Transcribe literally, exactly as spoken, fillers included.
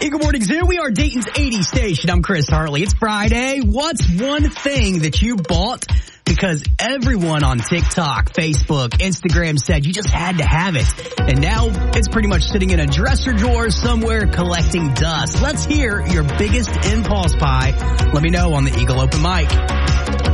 Hey, good morning, Zoo. We are Dayton's eighties station. I'm Chris Hartley. It's Friday. What's one thing that you bought because everyone on TikTok, Facebook, Instagram said you just had to have it, and now it's pretty much sitting in a dresser drawer somewhere collecting dust? Let's hear your biggest impulse buy. Let me know on the Eagle Open Mic.